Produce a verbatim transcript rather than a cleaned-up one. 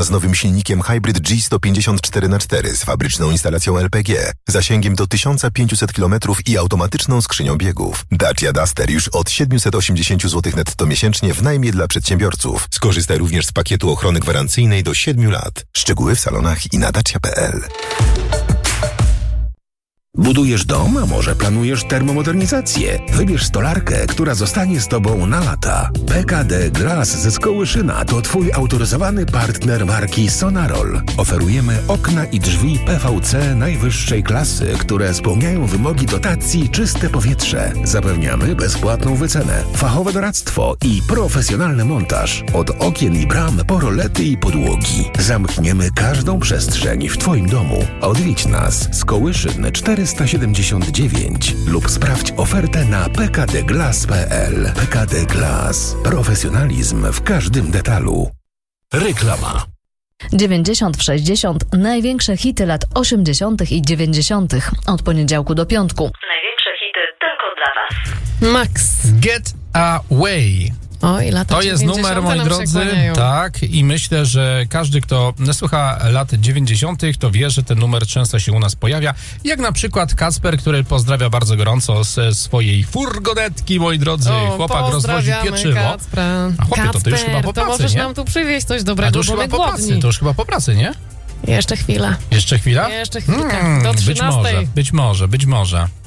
z nowym silnikiem Hybrid G sto pięćdziesiąt cztery na cztery z fabryczną instalacją L P G, zasięgiem do tysiąc pięćset kilometrów i automatyczną skrzynią biegów. Dacia Duster już od siedemset osiemdziesiąt złotych netto miesięcznie w najmie dla przedsiębiorców. Skorzystaj również z pakietu ochrony gwarancyjnej do siedmiu lat. Szczegóły w salonach i na dacia kropka p l. Budujesz dom, a może planujesz termomodernizację? Wybierz stolarkę, która zostanie z Tobą na lata. P K D Glass ze Skołyszyna to Twój autoryzowany partner marki Sonarol. Oferujemy okna i drzwi P V C najwyższej klasy, które spełniają wymogi dotacji Czyste Powietrze. Zapewniamy bezpłatną wycenę, fachowe doradztwo i profesjonalny montaż. Od okien i bram po rolety i podłogi. Zamkniemy każdą przestrzeń w Twoim domu. Odwiedź nas. Skołyszyn czterysta siedemdziesiąt dziewięć lub sprawdź ofertę na p k d glass kropka p l. P K D Glass. Profesjonalizm w każdym detalu. Reklama. dziewięćdziesiąt w sześćdziesiąt. Największe hity lat osiemdziesiątych i dziewięćdziesiątych. Od poniedziałku do piątku. Największe hity tylko dla Was. Max. Get Away. Oj, lata To jest numer, moi drodzy, tak, i myślę, że każdy, kto słucha lat dziewięćdziesiątych, to wie, że ten numer często się u nas pojawia. Jak na przykład Kacper, który pozdrawia bardzo gorąco ze swojej furgonetki, moi drodzy. O, chłopak rozwozi pieczywo. Kacpra. A chłopie, to ty już chyba po to pracy, możesz nie? nam tu przywieźć coś A dobrego, to już chyba po pracy, to już chyba po pracy, nie? Jeszcze chwila. Jeszcze chwila? Jeszcze chwilkę. Hmm, Do być trzynastej. może, być może, być może.